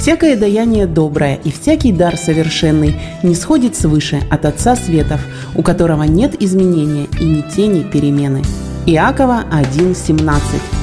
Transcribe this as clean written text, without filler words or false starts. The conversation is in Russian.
всякое даяние доброе и всякий дар совершенный не сходит свыше от Отца Светов, у которого нет изменения и ни тени перемены». Иакова 1:17.